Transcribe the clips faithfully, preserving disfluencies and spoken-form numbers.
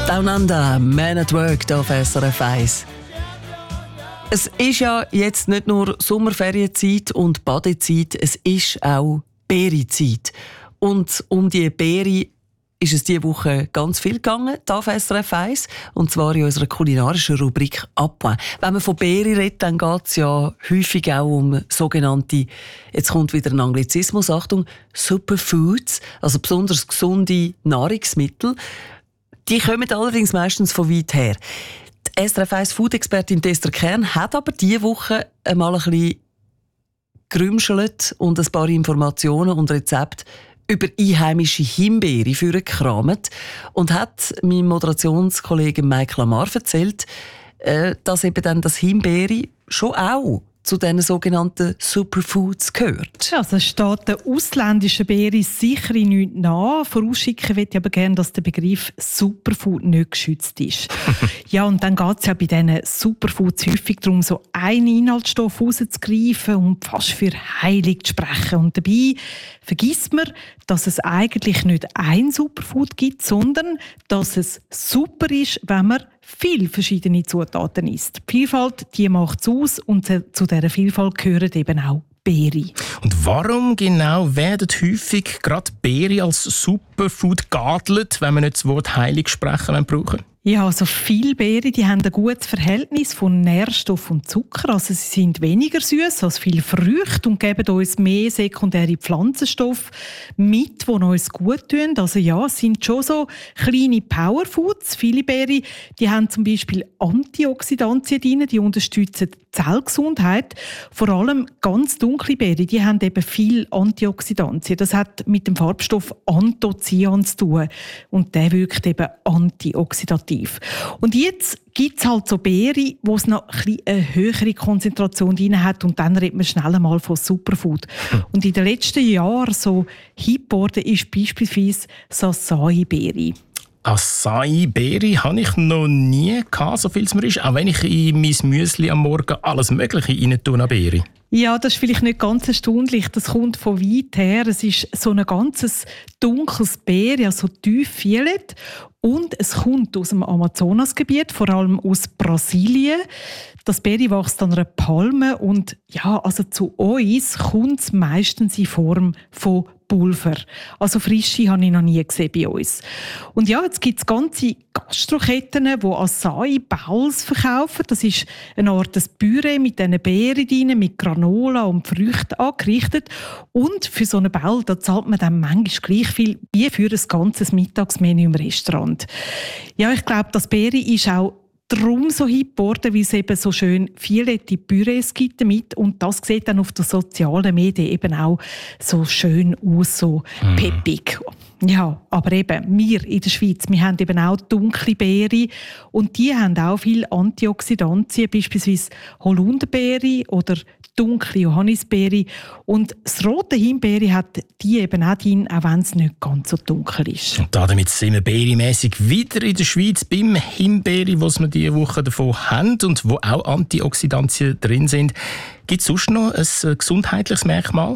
Down Under, Man at Work hier auf S R F eins. Es ist ja jetzt nicht nur Sommerferienzeit und Badezeit, es ist auch Beerenzeit. Und um die Beere ist es diese Woche ganz viel gegangen, hier auf S R F eins, und zwar in unserer kulinarischen Rubrik «Appoint». Wenn man von Beere redet, dann geht es ja häufig auch um sogenannte, jetzt kommt wieder ein Anglizismus, Achtung, Superfoods, also besonders gesunde Nahrungsmittel. Die kommen allerdings meistens von weit her. Die S R F eins Food-Expertin Esther Kern hat aber diese Woche einmal ein bisschen gerümschelt und ein paar Informationen und Rezepte über einheimische Himbeere vorgekramt und hat meinem Moderationskollegen Mike Lamar erzählt, dass eben dann das Himbeere schon auch zu diesen sogenannten Superfoods gehört. Also es steht der ausländischen Beere sicher nichts nach. Vorausschicken möchte ich aber gerne, dass der Begriff Superfood nicht geschützt ist. Ja, und dann geht es ja bei diesen Superfoods häufig darum, so einen Inhaltsstoff rauszugreifen und fast für heilig zu sprechen. Und dabei vergisst man, dass es eigentlich nicht ein Superfood gibt, sondern dass es super ist, wenn man viele verschiedene Zutaten isst. Die Vielfalt, die macht es aus, und zu dieser Vielfalt gehören eben auch Beere. Und warum genau werden häufig gerade Beere als Superfood geadelt, wenn wir nicht das Wort heilig sprechen brauchen? Ja, also viele Beeren, die haben ein gutes Verhältnis von Nährstoff und Zucker. Also sie sind weniger süß als viele Früchte und geben uns mehr sekundäre Pflanzenstoffe mit, die uns gut tun. Also ja, es sind schon so kleine Powerfoods. Viele Beeren, die haben zum Beispiel Antioxidantien drin, die unterstützen die Zellgesundheit. Vor allem ganz dunkle Beeren, die haben eben viel Antioxidantien. Das hat mit dem Farbstoff Anthocyan zu tun. Und der wirkt eben antioxidativ. Und jetzt gibt es halt so Beeren, wo es noch ein eine höhere Konzentration drin hat, und dann redet man schnell einmal von Superfood. Hm. Und in den letzten Jahren so hip geworden ist beispielsweise das Acai-Beere. Acai-Beere habe ich noch nie gehabt, so viel es mir ist. Auch wenn ich in mein Müsli am Morgen alles Mögliche rein tue an Beere. Ja, das ist vielleicht nicht ganz erstaunlich. Das kommt von weit her. Es ist so ein ganzes dunkles Beere, also tief violett. Und es kommt aus dem Amazonasgebiet, vor allem aus Brasilien. Das Beere wächst an einer Palme und ja, also zu uns kommt es meistens in Form von Pulver. Also frische habe ich noch nie gesehen bei uns. Und ja, jetzt gibt es ganze Gastroketten, die Acai-Bowls verkaufen. Das ist eine Art Püree mit diesen Beeren drin, mit Granola und Früchten angerichtet. Und für so einen Bowl, da zahlt man dann manchmal gleich viel wie für ein ganzes Mittagsmenü im Restaurant. Ja, ich glaube, das Beere ist auch darum so hip geworden, weil es eben so schön violette Pürees gibt damit, und das sieht dann auf den sozialen Medien eben auch so schön aus, so mm. peppig. Ja, aber eben, wir in der Schweiz, wir haben eben auch dunkle Beeren und die haben auch viel Antioxidantien, beispielsweise Holunderbeere oder dunkle Johannisbeere. Und das rote Himbeere hat die eben auch drin, auch wenn es nicht ganz so dunkel ist. Und damit sind wir beeremässig wieder in der Schweiz beim Himbeere, was wir diese Woche davon haben und wo auch Antioxidantien drin sind. Gibt es sonst noch ein gesundheitliches Merkmal?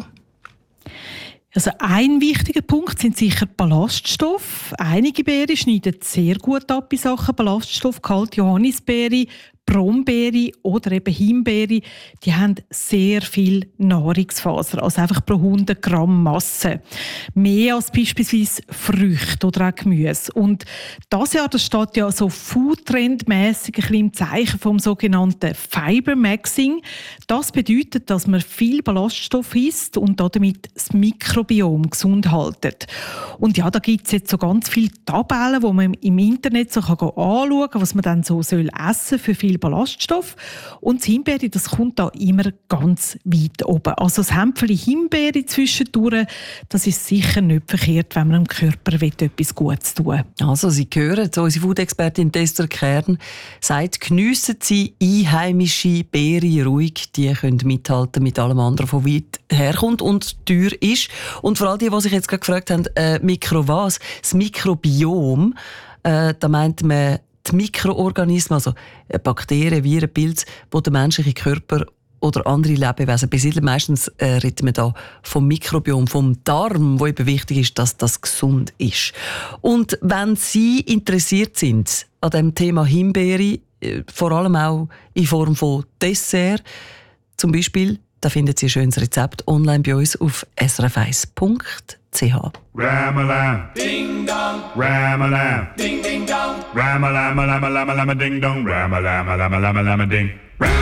Also ein wichtiger Punkt sind sicher Ballaststoffe. Einige Beeren schneiden sehr gut ab in Sachen Ballaststoffgehalt. Johannisbeere, Brombeere oder eben Himbeere, die haben sehr viel Nahrungsfaser, also einfach pro hundert Gramm Masse. Mehr als beispielsweise Früchte oder auch Gemüse. Und das Jahr, das steht ja so Foodtrendmässig ein bisschen im Zeichen vom sogenannten Fibermaxing. Das bedeutet, dass man viel Ballaststoff isst und damit das Mikrobiom gesund haltet. Und ja, da gibt es jetzt so ganz viele Tabellen, wo man im Internet so anschauen kann, was man dann so soll essen für viel Ballaststoff. Und das Himbeere, das kommt da immer ganz weit oben. Also das Hämpfchen Himbeere zwischendurch, das ist sicher nicht verkehrt, wenn man dem Körper etwas Gutes tun will. Also Sie hören, unsere Food-Expertin Esther Kern sagt, geniessen Sie einheimische Beeren ruhig. Die können mithalten mit allem anderen, von weit herkommt und teuer ist. Und vor allem die, die sich jetzt gerade gefragt haben, äh, Mikro was? Das Mikrobiom, äh, da meint man die Mikroorganismen, also Bakterien, Viren, Pilze, die der menschliche Körper oder andere Lebewesen besiedeln. Meistens äh, reden wir da vom Mikrobiom, vom Darm, wo eben wichtig ist, dass das gesund ist. Und wenn Sie interessiert sind an dem Thema Himbeere, äh, vor allem auch in Form von Dessert, zum Beispiel, da finden Sie ein schönes Rezept online bei uns auf s r f eins punkt c h. Ram-a-lam, ding dong, ram-a-lam, ding ding dong, ram-a-lam, lam-a-lam, lam-a ding dong, ram-a-lam, lam-a-lam, lam-a ding.